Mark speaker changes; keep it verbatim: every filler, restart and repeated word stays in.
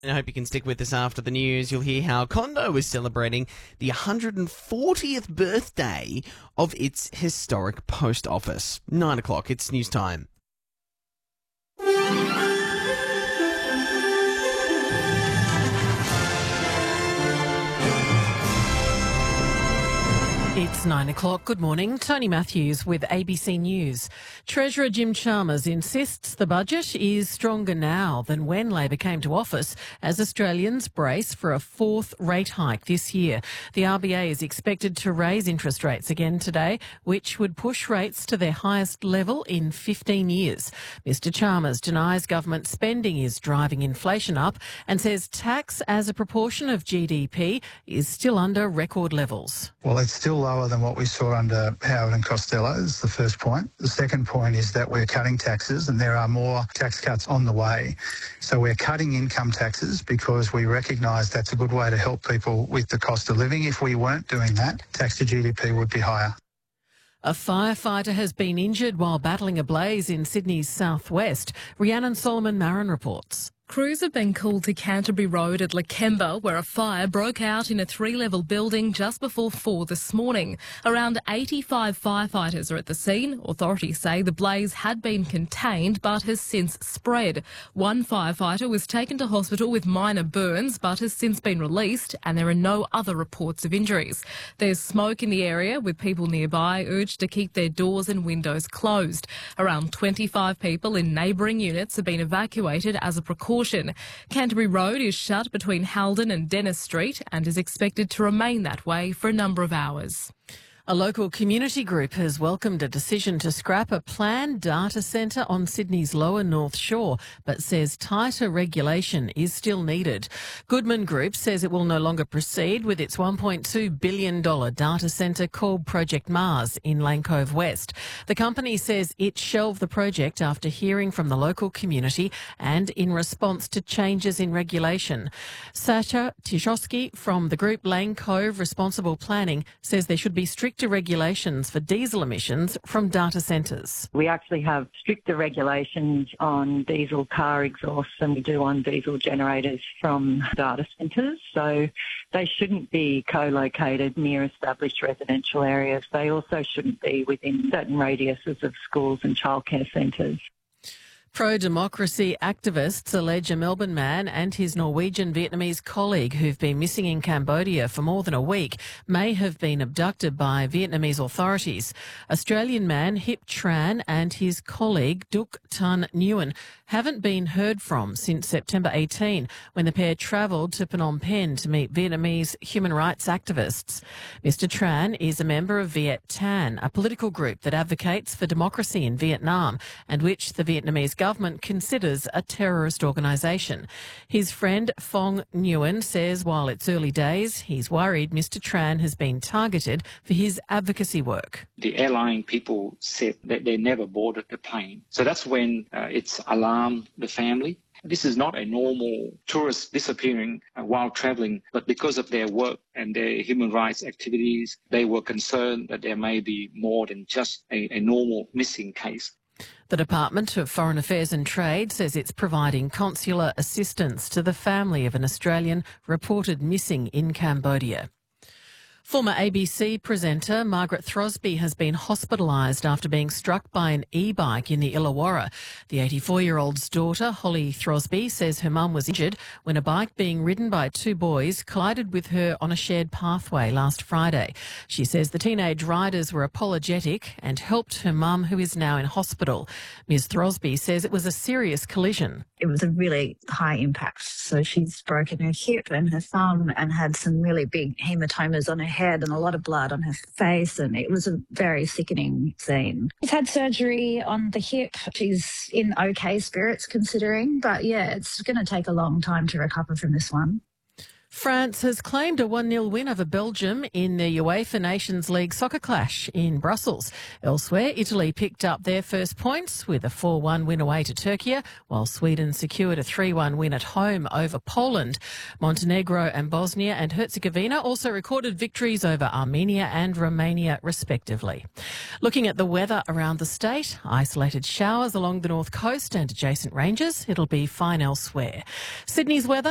Speaker 1: I hope you can stick with us after the news. You'll hear how Condo is celebrating the one hundred fortieth birthday of its historic post office. Nine o'clock, it's news time.
Speaker 2: It's nine o'clock. Good morning. Tony Matthews with A B C News. Treasurer Jim Chalmers insists the budget is stronger now than when Labor came to office as Australians brace for a fourth rate hike this year. The R B A is expected to raise interest rates again today, which would push rates to their highest level in fifteen years. Mr Chalmers denies government spending is driving inflation up and says tax as a proportion of G D P is still under record levels.
Speaker 3: Well, it's still lower than what we saw under Howard and Costello is the first point. The second point is that we're cutting taxes and there are more tax cuts on the way. So we're cutting income taxes because we recognise that's a good way to help people with the cost of living. If we weren't doing that, tax to G D P would be higher.
Speaker 2: A firefighter has been injured while battling a blaze in Sydney's southwest. Rhiannon Solomon Marin reports.
Speaker 4: Crews have been called to Canterbury Road at Lakemba, where a fire broke out in a three-level building just before four this morning. Around eighty-five firefighters are at the scene. Authorities say the blaze had been contained but has since spread. One firefighter was taken to hospital with minor burns but has since been released, and there are no other reports of injuries. There's smoke in the area, with people nearby urged to keep their doors and windows closed. Around twenty-five people in neighbouring units have been evacuated as a precaution. Canterbury Road is shut between Halden and Dennis Street and is expected to remain that way for a number of hours.
Speaker 2: A local community group has welcomed a decision to scrap a planned data centre on Sydney's lower North Shore, but says tighter regulation is still needed. Goodman Group says it will no longer proceed with its one point two billion dollars data centre called Project Mars in Lane Cove West. The company says it shelved the project after hearing from the local community and in response to changes in regulation. Sasha Tishosky from the group Lane Cove Responsible Planning says there should be strict stricter regulations for diesel emissions from data centres.
Speaker 5: We actually have stricter regulations on diesel car exhausts than we do on diesel generators from data centres. So they shouldn't be co-located near established residential areas. They also shouldn't be within certain radiuses of schools and childcare centres.
Speaker 2: Pro-democracy activists allege a Melbourne man and his Norwegian Vietnamese colleague who've been missing in Cambodia for more than a week may have been abducted by Vietnamese authorities. Australian man Hip Tran and his colleague Duc Tan Nguyen haven't been heard from since September eighteenth, when the pair travelled to Phnom Penh to meet Vietnamese human rights activists. Mister Tran is a member of Viet Thanh, a political group that advocates for democracy in Vietnam and which the Vietnamese government considers a terrorist organisation. His friend Phong Nguyen says while it's early days, he's worried Mister Tran has been targeted for his advocacy work.
Speaker 6: The airline people said that they never boarded the plane. So that's when uh, it's alarmed the family. This is not a normal tourist disappearing uh, while travelling, but because of their work and their human rights activities, they were concerned that there may be more than just a, a normal missing case.
Speaker 2: The Department of Foreign Affairs and Trade says it's providing consular assistance to the family of an Australian reported missing in Cambodia. Former A B C presenter Margaret Throsby has been hospitalised after being struck by an e-bike in the Illawarra. The eighty-four-year-old's daughter, Holly Throsby, says her mum was injured when a bike being ridden by two boys collided with her on a shared pathway last Friday. She says the teenage riders were apologetic and helped her mum, who is now in hospital. Miz Throsby says it was a serious collision.
Speaker 7: It was a really high impact. So she's broken her hip and her thumb and had some really big hematomas on her head and a lot of blood on her face, and it was a very sickening scene. She's had surgery on the hip. She's in okay spirits considering, but yeah, it's going to take a long time to recover from this one.
Speaker 2: France has claimed a one nil win over Belgium in the UEFA Nations League soccer clash in Brussels. Elsewhere, Italy picked up their first points with a four one win away to Turkey, while Sweden secured a three one win at home over Poland. Montenegro and Bosnia and Herzegovina also recorded victories over Armenia and Romania, respectively. Looking at the weather around the state, isolated showers along the north coast and adjacent ranges. It'll be fine elsewhere. Sydney's weather.